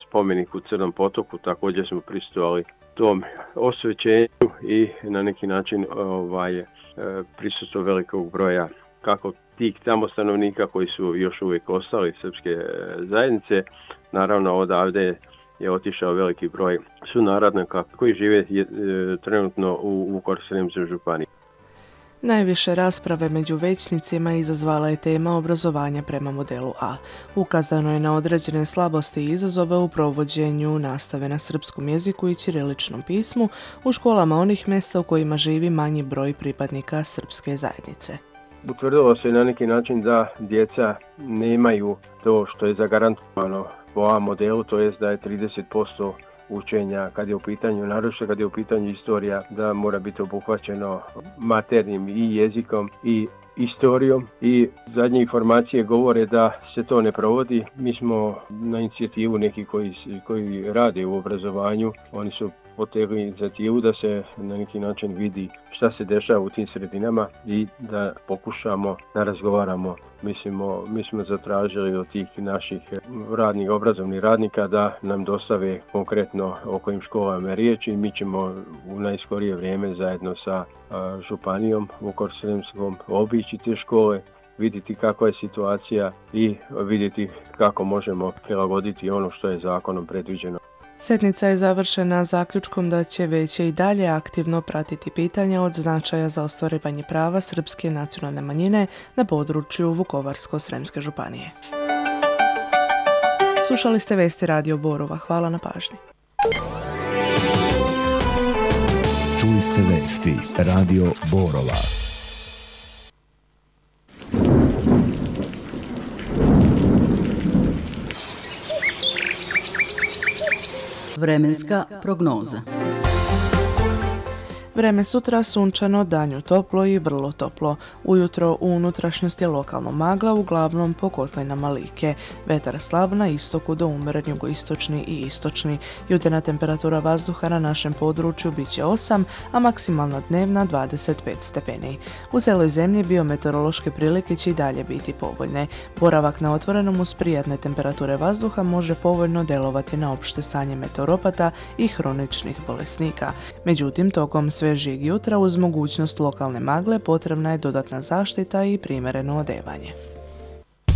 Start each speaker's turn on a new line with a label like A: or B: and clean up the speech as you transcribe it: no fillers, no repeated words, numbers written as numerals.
A: spomenik u Crnom potoku, također smo prisustvovali tom osvećenju i na neki način prisustvo velikog broja kako tih tamo stanovnika koji su još uvijek ostali srpske zajednice. Naravno odavde je otišao veliki broj sunarodnika koji žive trenutno u Vukovarsko-srijemskoj županiji.
B: Najviše rasprave među većnicima izazvala je tema obrazovanja prema modelu A. Ukazano je na određene slabosti i izazove u provođenju nastave na srpskom jeziku i ćiriličnom pismu u školama onih mjesta u kojima živi manji broj pripadnika srpske zajednice.
A: Utvrdilo se na neki način da djeca nemaju to što je zagarantovano po A modelu, to jest da je 30% učenja kad je u pitanju, naročito kad je u pitanju istorija, da mora biti obuhvaćeno maternjim i jezikom i istorijom, i zadnje informacije govore da se to ne provodi. Mi smo na inicijativu neki koji rade u obrazovanju, oni su potegli inicijativu da se na neki način vidi šta se dešava u tim sredinama i da pokušamo da razgovaramo. Mi smo zatražili od tih naših obrazovnih radnika da nam dostave konkretno o kojim školama je riječ i mi ćemo u najskorije vrijeme zajedno sa županijom Vukovarsko-srijemskom obići te škole, vidjeti kakva je situacija i vidjeti kako možemo prilagoditi ono što je zakonom predviđeno.
B: Sjednica je završena zaključkom da će vijeće i dalje aktivno pratiti pitanja od značaja za ostvarivanje prava srpske nacionalne manjine na području Vukovarsko-srijemske županije. Slušali ste vesti Radio Borova. Hvala na pažnji.
C: Čuli ste vesti Radio Borova.
D: Vremenska prognoza.
B: Vreme sutra sunčano, danju toplo i vrlo toplo. Ujutro u unutrašnjosti je lokalno magla, uglavnom po kotlinama Like. Vetar slab na istoku do umeren jugoistočni i istočni. Jutarnja temperatura vazduha na našem području bit će 8, a maksimalna dnevna 25 stepeni. U cijeloj zemlji biometeorološke prilike će i dalje biti povoljne. Boravak na otvorenom uz prijatne temperature vazduha može povoljno delovati na opšte stanje meteoropata i hroničnih bolesnika. Međutim, tokom svežijeg jutra uz mogućnost lokalne magle potrebna je dodatna zaštita i primjereno odevanje.